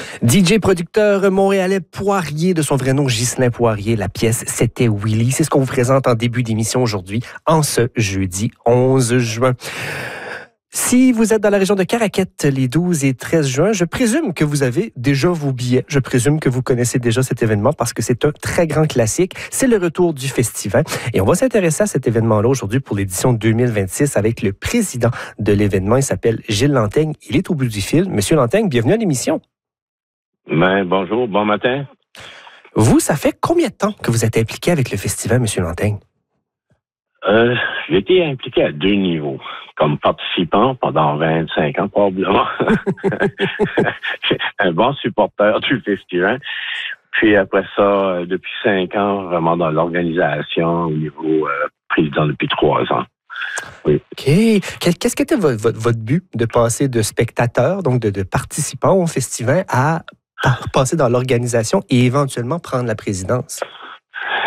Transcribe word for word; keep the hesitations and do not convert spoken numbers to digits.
D J producteur montréalais Poirier, de son vrai nom Ghislain Poirier. La pièce, c'était Willy. C'est ce qu'on vous présente en début d'émission aujourd'hui, en ce jeudi onze juin. Si vous êtes dans la région de Caraquette les douze et treize juin, je présume que vous avez déjà vos billets. Je présume que vous connaissez déjà cet événement parce que c'est un très grand classique. C'est le retour du festival. Et on va s'intéresser à cet événement-là aujourd'hui pour l'édition deux mille vingt-six avec le président de l'événement. Il s'appelle Gilles Lanteigne. Il est au bout du fil. Monsieur Lanteigne, bienvenue à l'émission. Ben, bonjour, bon matin. Vous, ça fait combien de temps que vous êtes impliqué avec le festival, Monsieur Lanteigne? Euh, j'ai été impliqué à deux niveaux. Comme participant pendant vingt-cinq ans, probablement. Un bon supporter du festival. Puis après ça, depuis cinq ans, vraiment dans l'organisation au niveau euh, président depuis trois ans. Oui. OK. Qu'est-ce qu'était votre, votre, votre but de passer de spectateur, donc de, de participant au festival, à passer dans l'organisation et éventuellement prendre la présidence?